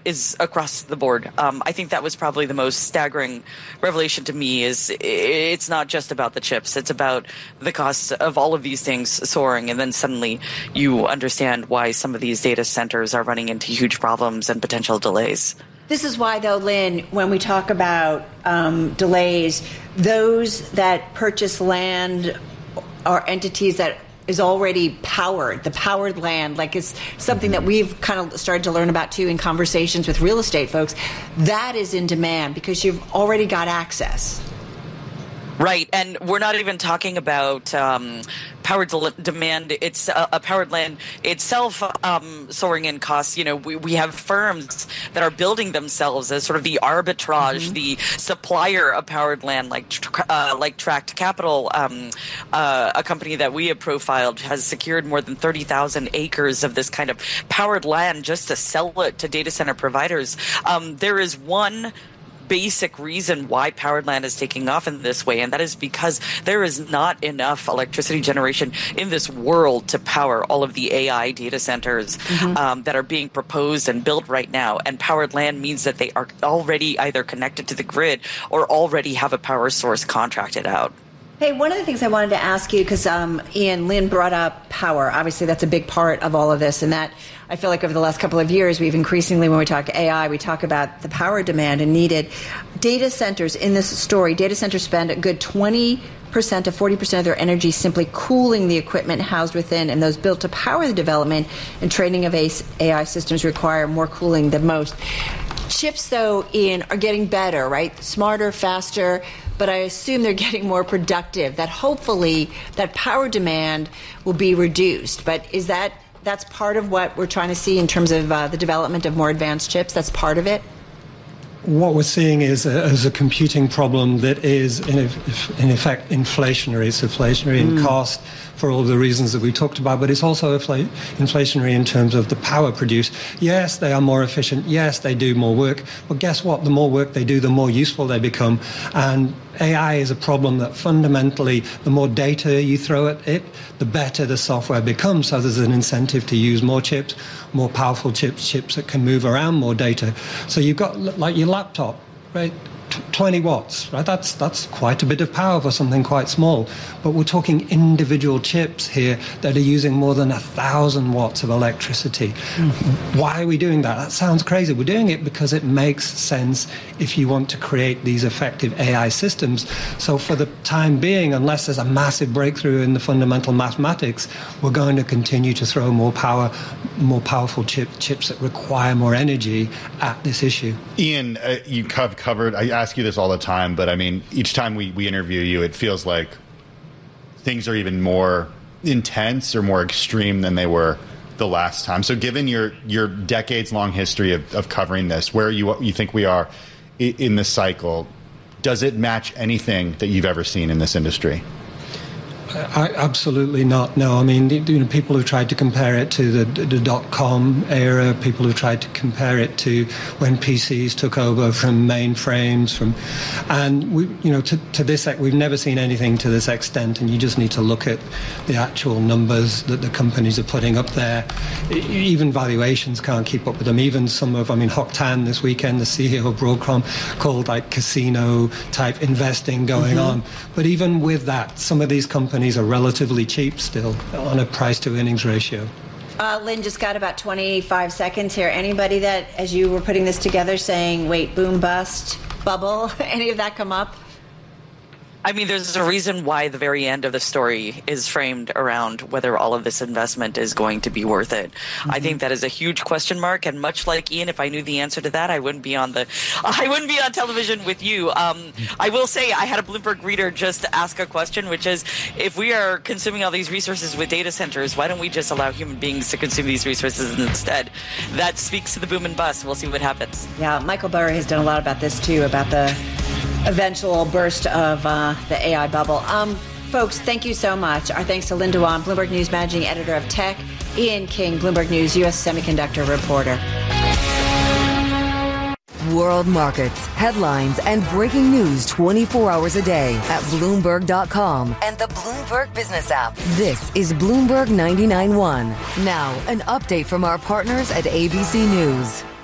is across the board. I think that was probably the most staggering revelation to me. Is it's not just about the chips; it's about the costs of all of these things soaring, and then suddenly you understand why some of these data centers are running into huge problems and potential delays. This is why, though, Lynn, when we talk about delays, those that purchase land are entities that is already powered, the powered land, like it's something that we've kind of started to learn about, too, in conversations with real estate folks. That is in demand because you've already got access. Right, and we're not even talking about powered demand. It's a powered land itself soaring in costs. You know, we have firms that are building themselves as sort of the arbitrage, the supplier of powered land, like Tract Capital, a company that we have profiled, has secured more than 30,000 acres of this kind of powered land just to sell it to data center providers. There is one basic reason why powered land is taking off in this way, and that is because there is not enough electricity generation in this world to power all of the AI data centers that are being proposed and built right now. And powered land means that they are already either connected to the grid or already have a power source contracted out. Hey, one of the things I wanted to ask you, because Ian, Lynn brought up power. Obviously, that's a big part of all of this, and that I feel like over the last couple of years, we've increasingly, when we talk AI, we talk about the power demand and needed. Data centers in this story, data centers spend a good 20% to 40% of their energy simply cooling the equipment housed within, and those built to power the development and training of AI systems require more cooling than most. Chips, though, Ian, are getting better, right? Smarter, faster, but I assume they're getting more productive, that hopefully that power demand will be reduced. But is that's part of what we're trying to see in terms of the development of more advanced chips? That's part of it? What we're seeing is a computing problem that is, in effect, inflationary. It's inflationary in cost for all the reasons that we talked about, but it's also inflationary in terms of the power produced. Yes, they are more efficient. Yes, they do more work. But guess what? The more work they do, the more useful they become. And AI is a problem that fundamentally, the more data you throw at it, the better the software becomes. So there's an incentive to use more chips, more powerful chips that can move around more data. So you've got, like your laptop, right? 20 watts, right? That's quite a bit of power for something quite small. But we're talking individual chips here that are using more than 1,000 watts of electricity. Why are we doing that? That sounds crazy. We're doing it because it makes sense if you want to create these effective AI systems. So for the time being, unless there's a massive breakthrough in the fundamental mathematics, we're going to continue to throw more power, more powerful chips that require more energy at this issue. Ian, you have covered, I ask you this all the time, but I mean, each time we interview you, it feels like things are even more intense or more extreme than they were the last time. So given your decades-long history of covering this, where you think we are in this cycle, does it match anything that you've ever seen in this industry? Absolutely not. No, I mean, people who tried to compare it to the dot-com era, people who tried to compare it to when PCs took over from mainframes, and to this, we've never seen anything to this extent. And you just need to look at the actual numbers that the companies are putting up there. Even valuations can't keep up with them. Even Hock Tan this weekend, the CEO of Broadcom, called like casino type investing going on. But even with that, some of these companies are relatively cheap still on a price to earnings ratio. Lynn, just got about 25 seconds here. Anybody that, as you were putting this together, saying, wait, boom, bust, bubble, any of that come up? I mean, there's a reason why the very end of the story is framed around whether all of this investment is going to be worth it. I think that is a huge question mark, and much like Ian, if I knew the answer to that, I wouldn't be on television with you. I will say I had a Bloomberg reader just ask a question, which is, if we are consuming all these resources with data centers, why don't we just allow human beings to consume these resources instead? That speaks to the boom and bust. We'll see what happens. Yeah, Michael Burry has done a lot about this too, about the eventual burst of the AI bubble. Folks, thank you so much. Our thanks to Lynn Dewan, Bloomberg News Managing Editor of Tech, Ian King, Bloomberg News U.S. Semiconductor Reporter. World markets, headlines, and breaking news 24 hours a day at Bloomberg.com and the Bloomberg Business app. This is Bloomberg 99.1. Now, an update from our partners at ABC News.